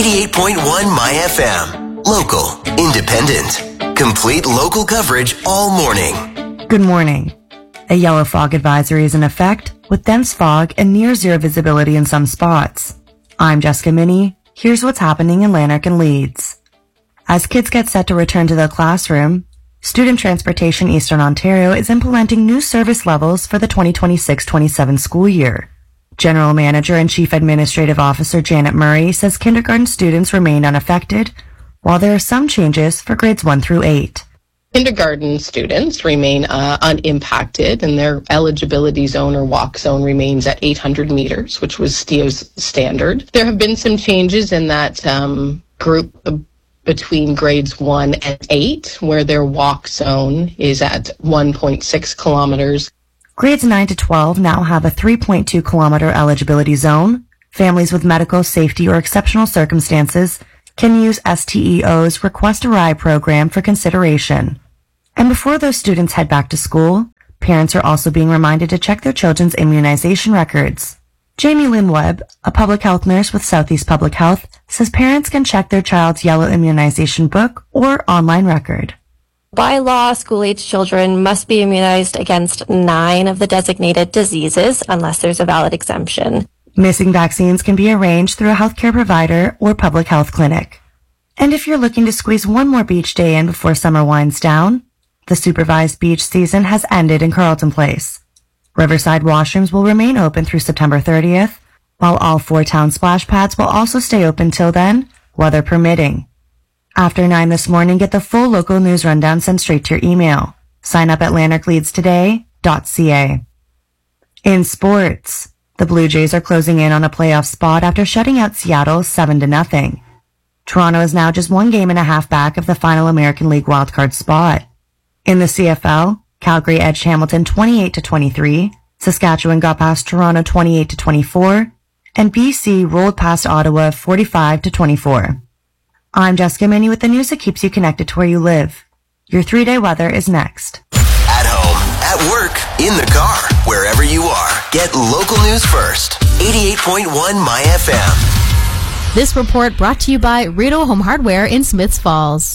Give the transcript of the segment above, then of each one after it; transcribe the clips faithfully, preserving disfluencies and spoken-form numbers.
eighty-eight point one My F M. Local, independent, complete local coverage all morning. Good morning. A yellow fog advisory is in effect with dense fog and near zero visibility in some spots. I'm Jessica Minnie. Here's what's happening in Lanark and Leeds. As kids get set to return to the classroom, Student Transportation Eastern Ontario is implementing new service levels for the twenty twenty-six twenty-seven school year. General Manager and Chief Administrative Officer Janet Murray says kindergarten students remain unaffected, while there are some changes for grades one through eight. Kindergarten students remain uh, unimpacted, and their eligibility zone or walk zone remains at eight hundred meters, which was S T O's standard. There have been some changes in that um, group between grades one and eight, where their walk zone is at one point six kilometers. Grades nine to twelve now have a three point two kilometer eligibility zone. Families with medical, safety, or exceptional circumstances can use S T E O's Request a Ride program for consideration. And before those students head back to school, parents are also being reminded to check their children's immunization records. Jamie Lynn Webb, a public health nurse with Southeast Public Health, says parents can check their child's yellow immunization book or online record. By law, school-age children must be immunized against nine of the designated diseases unless there's a valid exemption. Missing vaccines can be arranged through a healthcare provider or public health clinic. And if you're looking to squeeze one more beach day in before summer winds down, the supervised beach season has ended in Carleton Place. Riverside washrooms will remain open through September thirtieth, while all four town splash pads will also stay open till then, weather permitting. After nine this morning, get the full local news rundown sent straight to your email. Sign up at lanark leeds today dot c a. In sports, the Blue Jays are closing in on a playoff spot after shutting out Seattle seven to nothing. Toronto is now just one game and a half back of the final American League wildcard spot. In the C F L, Calgary edged Hamilton twenty-eight to twenty-three, Saskatchewan got past Toronto twenty-eight to twenty-four, and B C rolled past Ottawa forty-five to twenty-four. I'm Jessica Minnie with the news that keeps you connected to where you live. Your three-day weather is next. At home, at work, in the car, wherever you are, get local news first. eighty-eight point one My F M. This report brought to you by Rideau Home Hardware in Smiths Falls.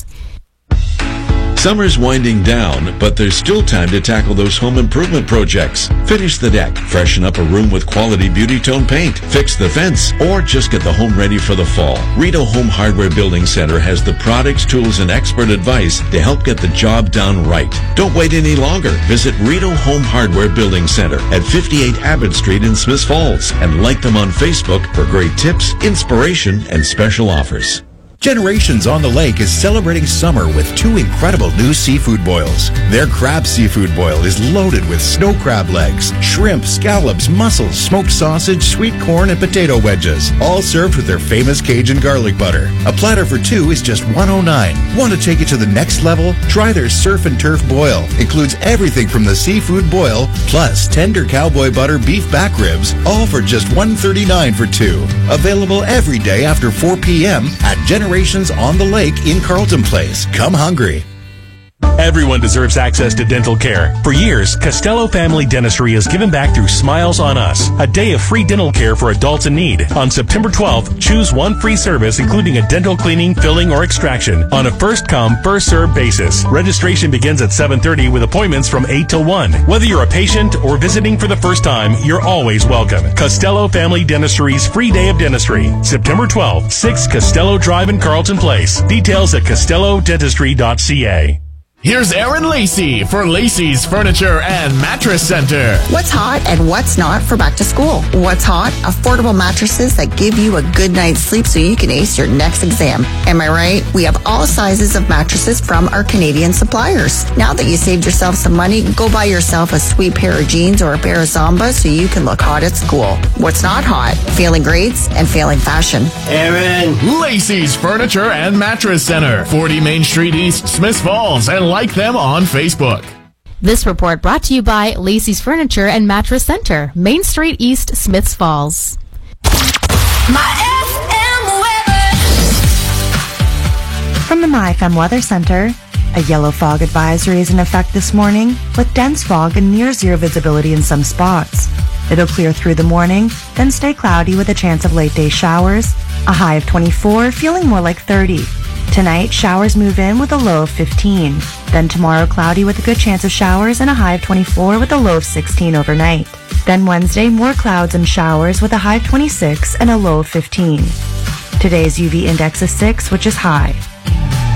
Summer's winding down, but there's still time to tackle those home improvement projects. Finish the deck, freshen up a room with quality Beauty Tone paint, fix the fence, or just get the home ready for the fall. Rideau Home Hardware Building Center has the products, tools, and expert advice to help get the job done right. Don't wait any longer. Visit Rideau Home Hardware Building Center at fifty-eight Abbott Street in Smiths Falls and like them on Facebook for great tips, inspiration, and special offers. Generations on the Lake is celebrating summer with two incredible new seafood boils. Their crab seafood boil is loaded with snow crab legs, shrimp, scallops, mussels, smoked sausage, sweet corn, and potato wedges, all served with their famous Cajun garlic butter. A platter for two is just one oh nine. Want to take it to the next level? Try their surf and turf boil. Includes everything from the seafood boil, plus tender cowboy butter beef back ribs, all for just one thirty-nine for two. Available every day after four p.m. at Generations on the Lake in Carleton Place. Come hungry. Everyone deserves access to dental care. For years, Costello Family Dentistry has given back through Smiles on Us, a day of free dental care for adults in need. On September twelfth, choose one free service, including a dental cleaning, filling, or extraction, on a first-come, first-served basis. Registration begins at seven thirty with appointments from eight till one. Whether you're a patient or visiting for the first time, you're always welcome. Costello Family Dentistry's free day of dentistry. September twelfth, six Costello Drive in Carleton Place. Details at costello dentistry dot c a. Here's Aaron Lacey for Lacey's Furniture and Mattress Center. What's hot and what's not for back to school? What's hot? Affordable mattresses that give you a good night's sleep so you can ace your next exam. Am I right? We have all sizes of mattresses from our Canadian suppliers. Now that you saved yourself some money, go buy yourself a sweet pair of jeans or a pair of Zambas so you can look hot at school. What's not hot? Failing grades and failing fashion. Aaron. Lacey's Furniture and Mattress Center, forty Main Street East, Smiths Falls, and like them on Facebook. This report brought to you by Lacey's Furniture and Mattress Center, Main Street East, Smiths Falls. My F M weather. From the My F M Weather Center, a yellow fog advisory is in effect this morning with dense fog and near zero visibility in some spots. It'll clear through the morning, then stay cloudy with a chance of late day showers, A high of twenty-four, feeling more like thirty. Tonight, showers move in with a low of fifteen. Then tomorrow, cloudy with a good chance of showers and a high of twenty-four with a low of sixteen overnight. Then Wednesday, more clouds and showers with a high of twenty-six and a low of fifteen. Today's U V index is six, which is high.